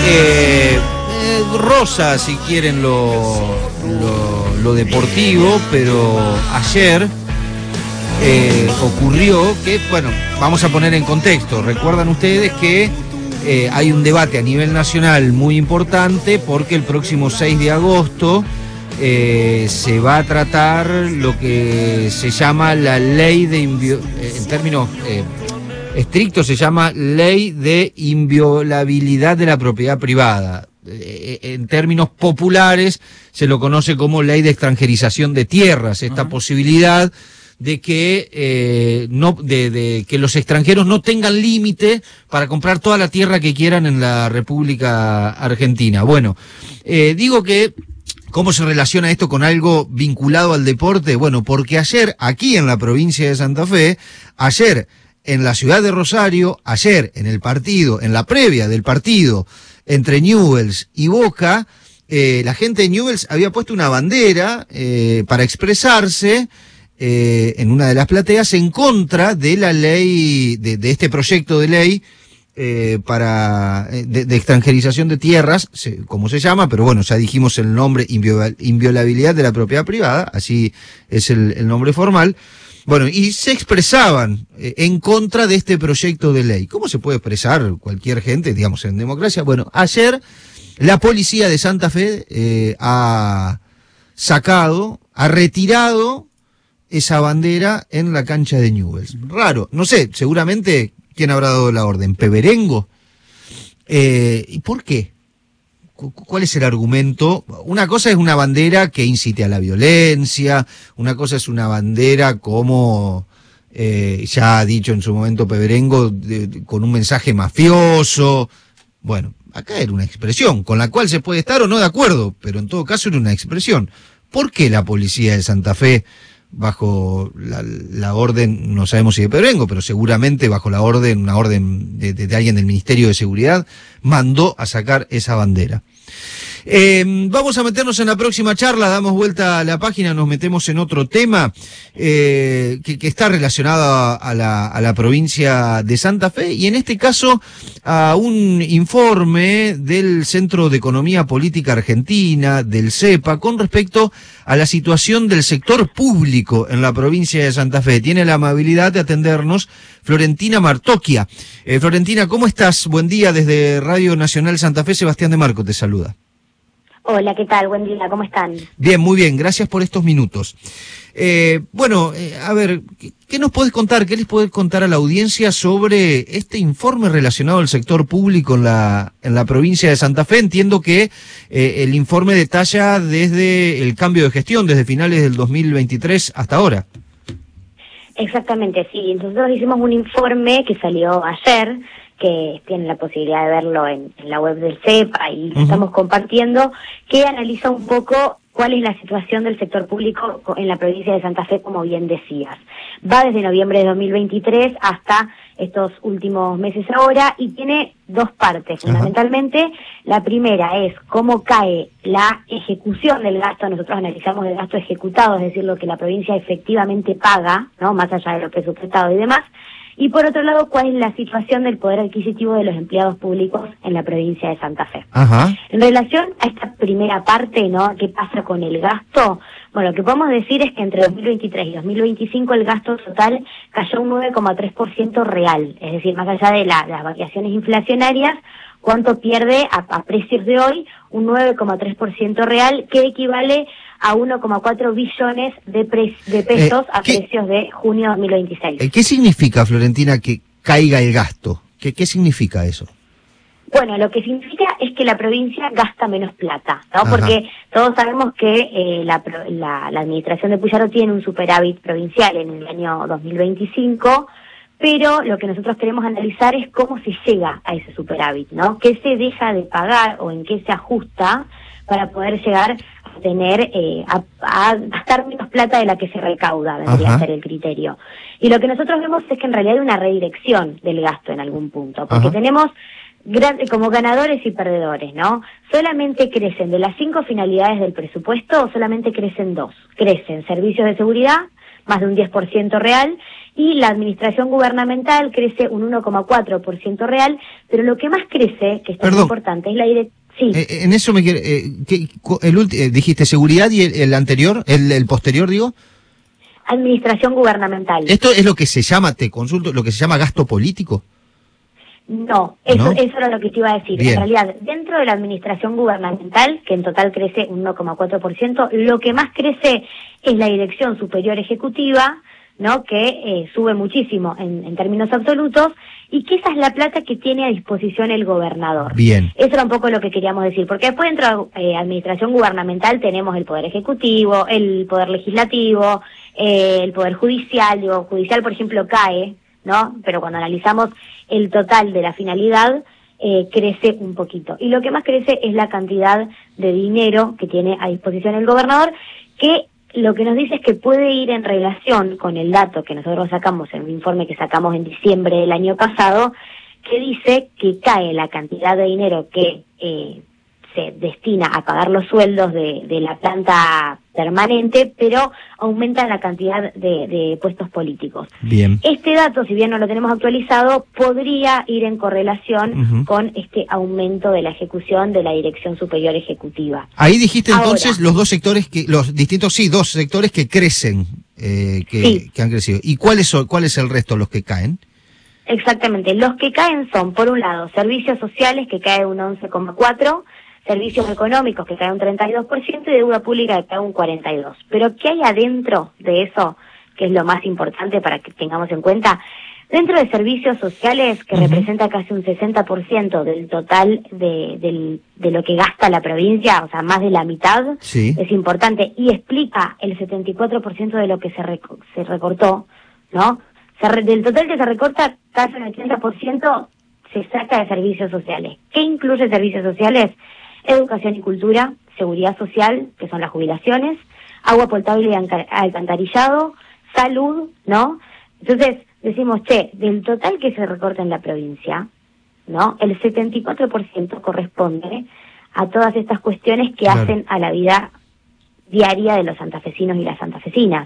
Rosa, si quieren, lo deportivo, pero ayer ocurrió que, bueno, vamos a poner en contexto. Recuerdan ustedes que hay un debate a nivel nacional muy importante porque el próximo 6 de agosto se va a tratar lo que se llama la ley de en términos estrictos se llama ley de inviolabilidad de la propiedad privada. En términos populares se lo conoce como ley de extranjerización de tierras, esta posibilidad de que de que los extranjeros no tengan límite para comprar toda la tierra que quieran en la República Argentina. Bueno, digo que ¿cómo se relaciona esto con algo vinculado al deporte? Bueno, porque ayer aquí en la provincia de Santa Fe, ayer en la ciudad de Rosario, ayer en el partido, en la previa del partido entre Newell's y Boca, la gente de Newell's había puesto una bandera para expresarse en una de las plateas en contra de la ley, de este proyecto de ley de extranjerización de tierras, como se llama, pero bueno, ya dijimos el nombre, inviolabilidad de la propiedad privada, así es el nombre formal. Bueno, y se expresaban en contra de este proyecto de ley. ¿Cómo se puede expresar cualquier gente, digamos, en democracia? Bueno, ayer la policía de Santa Fe ha retirado esa bandera en la cancha de Newell's. Raro, no sé, seguramente, ¿quién habrá dado la orden? ¿Peberengo? ¿Y por qué? ¿Cuál es el argumento? Una cosa es una bandera que incite a la violencia, una cosa es una bandera como ya ha dicho en su momento Peberengo, con un mensaje mafioso. Bueno, acá era una expresión con la cual se puede estar o no de acuerdo, pero en todo caso era una expresión. ¿Por qué la policía de Santa Fe, bajo la orden, no sabemos si de Peberengo, pero seguramente bajo una orden de alguien del Ministerio de Seguridad, mandó a sacar esa bandera? Vamos a meternos en la próxima charla, damos vuelta a la página, nos metemos en otro tema que está relacionado a la provincia de Santa Fe, y en este caso a un informe del Centro de Economía Política Argentina, del CEPA, con respecto a la situación del sector público en la provincia de Santa Fe. Tiene la amabilidad de atendernos Florentina Martocchia. Florentina, ¿cómo estás? Buen día, desde Radio Nacional Santa Fe, Sebastián de Marco te saluda. Hola, ¿qué tal? Buen día, ¿cómo están? Bien, muy bien, gracias por estos minutos. A ver, ¿qué nos podés contar? ¿Qué les podés contar a la audiencia sobre este informe relacionado al sector público en la provincia de Santa Fe? Entiendo que el informe detalla desde el cambio de gestión, desde finales del 2023 hasta ahora. Exactamente, sí. Nosotros hicimos un informe que salió ayer, que tienen la posibilidad de verlo en la web del CEPA y lo estamos compartiendo, que analiza un poco cuál es la situación del sector público en la provincia de Santa Fe, como bien decías. Va desde noviembre de 2023 hasta estos últimos meses ahora, y tiene dos partes, fundamentalmente. La primera es cómo cae la ejecución del gasto. Nosotros analizamos el gasto ejecutado, es decir, lo que la provincia efectivamente paga, ¿no?, más allá de lo presupuestado y demás. Y por otro lado, cuál es la situación del poder adquisitivo de los empleados públicos en la provincia de Santa Fe. En relación a esta primera parte, ¿no?, ¿qué pasa con el gasto? Bueno, lo que podemos decir es que entre 2023 y 2025 el gasto total cayó un 9,3% real, es decir, más allá de las variaciones inflacionarias, ¿cuánto pierde a precios de hoy? Un 9,3% real, que equivale a 1,4 billones de pesos a precios de junio de 2026. ¿Qué significa, Florentina, que caiga el gasto? ¿Qué significa eso? Bueno, lo que significa es que la provincia gasta menos plata, ¿no? Porque todos sabemos que la administración de Puyaro tiene un superávit provincial en el año 2025, pero lo que nosotros queremos analizar es cómo se llega a ese superávit, ¿no? ¿Qué se deja de pagar o en qué se ajusta para poder llegar a tener, a gastar menos plata de la que se recauda, vendría a ser el criterio? Y lo que nosotros vemos es que en realidad hay una redirección del gasto en algún punto, porque tenemos como ganadores y perdedores, ¿no? Solamente crecen de las 5 finalidades del presupuesto, solamente crecen 2. Crecen servicios de seguridad, más de un 10% real, y la administración gubernamental crece un 1,4% real, pero lo que más crece, que esto es importante, es la dirección. Sí. En eso me quiere... dijiste seguridad y el anterior, el posterior, digo. Administración gubernamental. ¿Esto es lo que se llama, te consulto, lo que se llama gasto político? No, eso era lo que te iba a decir. Bien. En realidad, dentro de la administración gubernamental, que en total crece un 1,4%, lo que más crece es la Dirección Superior Ejecutiva, ¿no? Que sube muchísimo en términos absolutos, y que esa es la plata que tiene a disposición el gobernador. Bien. Eso era un poco lo que queríamos decir, porque después dentro de administración gubernamental tenemos el Poder Ejecutivo, el Poder Legislativo, el Poder Judicial. Digo, judicial, por ejemplo, cae, ¿no? Pero cuando analizamos el total de la finalidad, crece un poquito. Y lo que más crece es la cantidad de dinero que tiene a disposición el gobernador, que lo que nos dice es que puede ir en relación con el dato que nosotros sacamos en un informe que sacamos en diciembre del año pasado, que dice que cae la cantidad de dinero que se destina a pagar los sueldos de la planta permanente, pero aumenta la cantidad de puestos políticos. Bien. Este dato, si bien no lo tenemos actualizado, podría ir en correlación con este aumento de la ejecución de la Dirección Superior Ejecutiva. Ahí dijiste entonces los dos sectores, dos sectores que crecen, que han crecido. ¿Y cuál es el resto, los que caen? Exactamente. Los que caen son, por un lado, servicios sociales, que cae un 11,4%, servicios económicos, que cae un 32%, y deuda pública, que cae un 42%. Pero ¿qué hay adentro de eso, que es lo más importante para que tengamos en cuenta? Dentro de servicios sociales, que representa casi un 60% del total de lo que gasta la provincia, o sea, más de la mitad, es importante, y explica el 74% de lo que se recortó, ¿no? Del total que se recorta, casi el 80% se saca de servicios sociales. ¿Qué incluye servicios sociales? Educación y cultura, seguridad social, que son las jubilaciones, agua potable y alcantarillado, salud, ¿no? Entonces, decimos, del total que se recorta en la provincia, ¿no? El 74% corresponde a todas estas cuestiones que hacen a la vida diaria de los santafesinos y las santafesinas.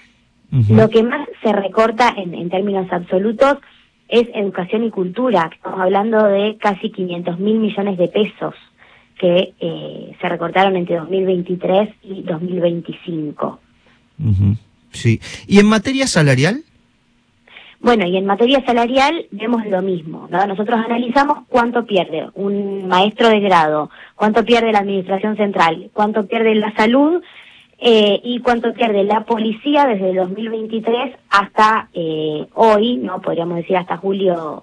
Lo que más se recorta en términos absolutos es educación y cultura. Estamos hablando de casi 500.000 millones de pesos que se recortaron entre 2023 y 2025. Sí. ¿Y en materia salarial? Bueno, y en materia salarial vemos lo mismo, ¿no? Nosotros analizamos cuánto pierde un maestro de grado, cuánto pierde la administración central, cuánto pierde la salud, y cuánto pierde la policía desde el 2023 hasta hoy, no podríamos decir hasta junio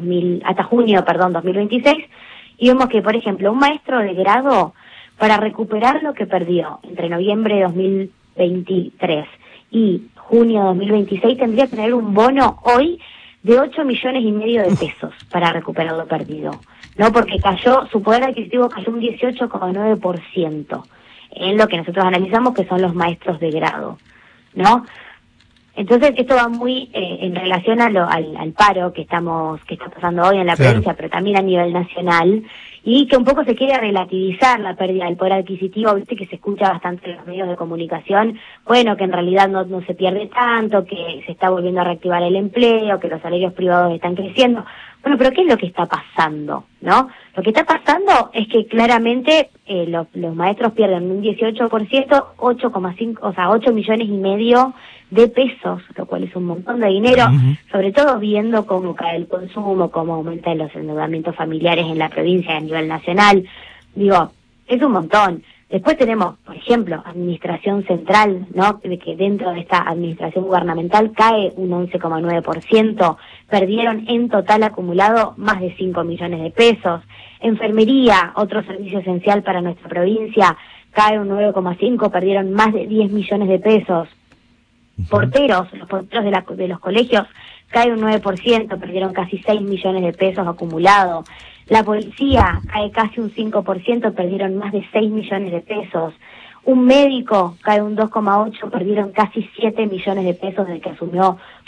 2026, y vemos que, por ejemplo, un maestro de grado, para recuperar lo que perdió entre noviembre de 2023 y junio de 2026, tendría que tener un bono hoy de 8,5 millones de pesos para recuperar lo perdido, ¿no? Porque su poder adquisitivo cayó un 18,9%. En lo que nosotros analizamos, que son los maestros de grado, ¿no? Entonces, esto va muy en relación al paro que está pasando hoy en la provincia, pero también a nivel nacional, y que un poco se quiere relativizar la pérdida del poder adquisitivo. Viste que se escucha bastante en los medios de comunicación, bueno, que en realidad no se pierde tanto, que se está volviendo a reactivar el empleo, que los salarios privados están creciendo. Bueno, pero ¿qué es lo que está pasando, no? Lo que está pasando es que claramente los maestros pierden un 18%, 8,5 millones de pesos, lo cual es un montón de dinero, sobre todo viendo cómo cae el consumo, cómo aumentan los endeudamientos familiares en la provincia a nivel nacional. Digo, es un montón. Después tenemos, por ejemplo, administración central, ¿no? Que dentro de esta administración gubernamental cae un 11,9%, perdieron en total acumulado más de 5 millones de pesos. Enfermería, otro servicio esencial para nuestra provincia, cae un 9,5%, perdieron más de 10 millones de pesos. Porteros, los porteros de los colegios, cae un 9%, perdieron casi 6 millones de pesos acumulados. La policía cae casi un 5%, perdieron más de 6 millones de pesos. Un médico cae un 2,8%, perdieron casi 7 millones de pesos desde que asumió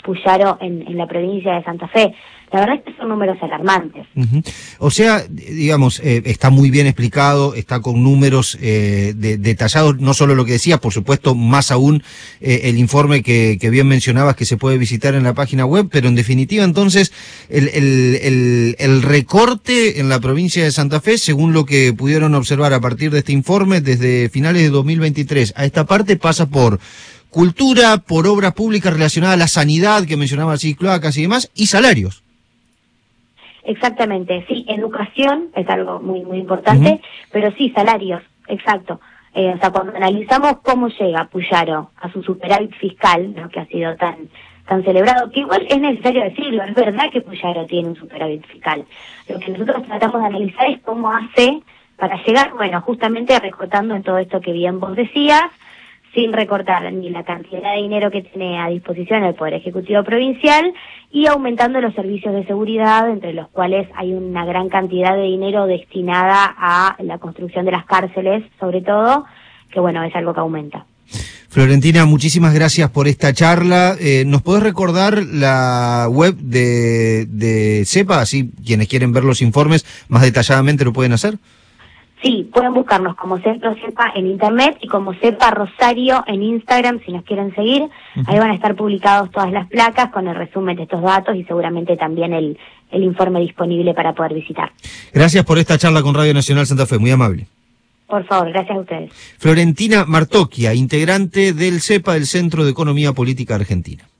Puyaro en la provincia de Santa Fe. La verdad es que son números alarmantes. O sea, digamos, está muy bien explicado, está con números detallados, no solo lo que decías, por supuesto, más aún el informe que bien mencionabas que se puede visitar en la página web, pero en definitiva, entonces, el recorte en la provincia de Santa Fe, según lo que pudieron observar a partir de este informe, desde finales de 2023 a esta parte pasa por cultura, por obras públicas relacionadas a la sanidad, que mencionaba así, cloacas y demás, y salarios. Exactamente, sí, educación es algo muy muy importante, pero sí, salarios, exacto. O sea, cuando analizamos cómo llega Puyaro a su superávit fiscal, ¿no?, que ha sido tan celebrado, que igual es necesario decirlo, es verdad que Puyaro tiene un superávit fiscal. Lo que nosotros tratamos de analizar es cómo hace para llegar, bueno, justamente recortando en todo esto que bien vos decías, sin recortar ni la cantidad de dinero que tiene a disposición el Poder Ejecutivo Provincial y aumentando los servicios de seguridad, entre los cuales hay una gran cantidad de dinero destinada a la construcción de las cárceles, sobre todo, que bueno, es algo que aumenta. Florentina, muchísimas gracias por esta charla. ¿Nos podés recordar la web de CEPA? Así quienes quieren ver los informes más detalladamente lo pueden hacer. Sí, pueden buscarnos como Centro CEPA en Internet y como CEPA Rosario en Instagram si nos quieren seguir. Ahí van a estar publicados todas las placas con el resumen de estos datos y seguramente también el informe disponible para poder visitar. Gracias por esta charla con Radio Nacional Santa Fe, muy amable. Por favor, gracias a ustedes. Florentina Martocchia, integrante del CEPA, del Centro de Economía Política Argentina.